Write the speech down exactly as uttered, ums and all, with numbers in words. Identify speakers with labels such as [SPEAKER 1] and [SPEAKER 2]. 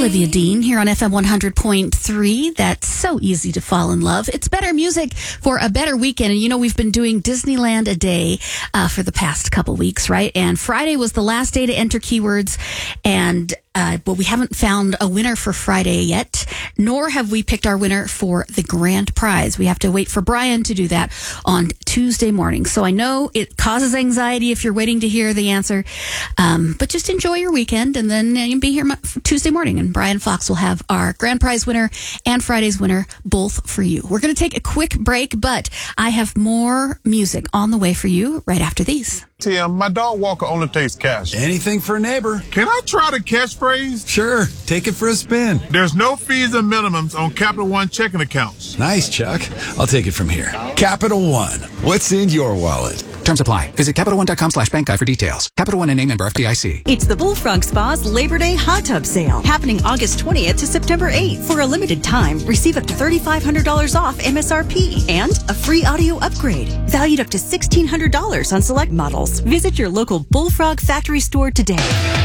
[SPEAKER 1] Olivia Dean here on F M one hundred point three. That's so easy to fall in love. It's better music for a better weekend. And you know, we've been doing Disneyland a day uh, for the past couple weeks, right? And Friday was the last day to enter keywords. And Uh, but we haven't found a winner for Friday yet, nor have we picked our winner for the grand prize. We have to wait for Brian to do that on Tuesday morning. So I know it causes anxiety if you're waiting to hear the answer, um, but just enjoy your weekend and then you'll be here Tuesday morning. And Brian Fox will have our grand prize winner and Friday's winner both for you. We're going to take a quick break, but I have more music on the way for you right after these.
[SPEAKER 2] Tim, my dog Walker only takes cash.
[SPEAKER 3] Anything for a neighbor.
[SPEAKER 2] Can I try the catchphrase?
[SPEAKER 3] Sure, take it for a spin.
[SPEAKER 2] There's no fees and minimums on Capital One checking accounts.
[SPEAKER 3] Nice, Chuck. I'll take it from here. Capital One. What's in your wallet?
[SPEAKER 4] Terms apply. Visit Capital One dot com slash bank guide for details. Capital One and name member F D I C.
[SPEAKER 5] It's the Bullfrog Spa's Labor Day Hot Tub Sale, happening August twentieth to September eighth. For a limited time, receive up to three thousand five hundred dollars off M S R P and a free audio upgrade, valued up to one thousand six hundred dollars on select models. Visit your local Bullfrog factory store today.